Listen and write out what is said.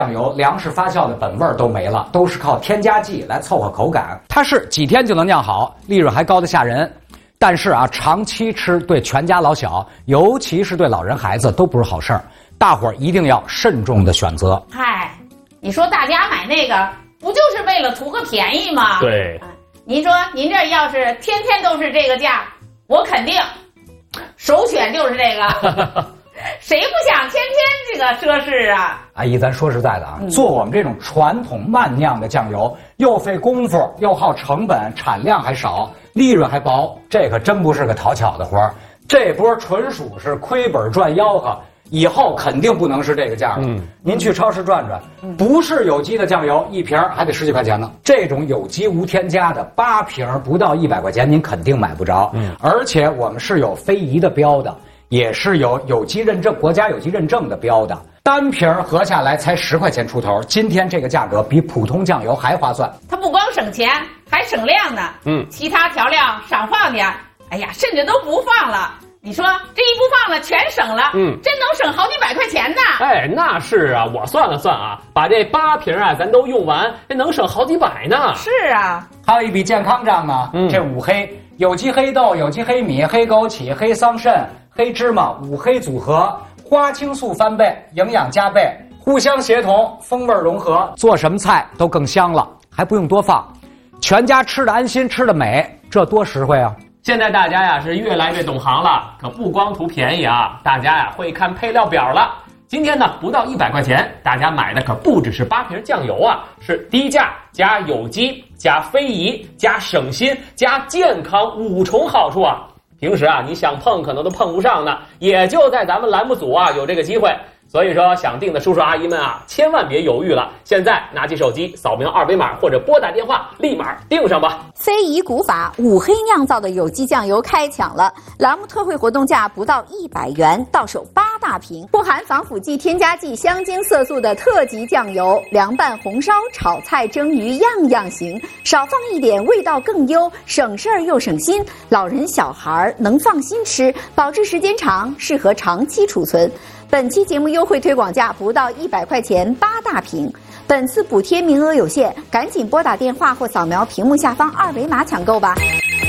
酱油粮食发酵的本味儿都没了，都是靠添加剂来凑合口感。它是几天就能酿好，利润还高得吓人。但是啊，长期吃对全家老小，尤其是对老人孩子都不是好事儿。大伙儿一定要慎重的选择。 嗨，你说大家买那个不就是为了图个便宜吗？ 对。 您说您这要是天天都是这个价，我肯定首选就是这个。谁不想天天这个奢侈啊？ 阿姨，咱说实在的啊，做我们这种传统慢酿的酱油，又费功夫，又耗成本，产量还少，利润还薄，这可真不是个讨巧的活儿。这波纯属是亏本赚吆喝，以后肯定不能是这个价了。您去超市转转，不是有机的酱油一瓶还得10几块钱呢。这种有机无添加的8瓶不到100块钱，您肯定买不着。而且我们是有非遗的标的。也是有机认证，国家有机认证的标的，单瓶合下来才10块钱出头。今天这个价格比普通酱油还划算。它不光省钱，还省量呢。其他调料少放点，哎呀，甚至都不放了。你说这一不放了，全省了，真能省好几百块钱呢。 哎，那是啊，我算了算啊，把这8瓶啊，咱都用完，这能省好几百呢。 是啊， 还有一笔健康账呢。这5黑：有机黑豆、有机黑米、黑枸杞、黑桑葚。黑芝麻5黑组合，花青素翻倍，营养加倍，互相协同，风味融合，做什么菜都更香了，还不用多放，全家吃的安心，吃的美，这多实惠啊！ 现在大家呀是越来越懂行了，可不光图便宜啊，大家呀会看配料表了。今天呢不到100块钱，大家买的可不只是8瓶酱油啊，是低价加有机加非遗加省心加健康5重好处啊！平时啊，你想碰可能都碰不上呢，也就在咱们栏目组啊有这个机会。所以说，想订的叔叔阿姨们啊，千万别犹豫了，现在拿起手机扫描2维码或者拨打电话，立马订上吧。 非遗古法5黑酿造的有机酱油开抢了，栏目特惠活动价不到100元，到手8大瓶，不含防腐剂、添加剂、香精、色素的特级酱油，凉拌、红烧、炒菜、蒸鱼样样行，少放一点味道更优，省事儿又省心，老人小孩能放心吃，保质时间长，适合长期储存。本期节目优惠推广价不到100块钱8大瓶，本次补贴名额有限，赶紧拨打电话或扫描屏幕下方2维码抢购吧。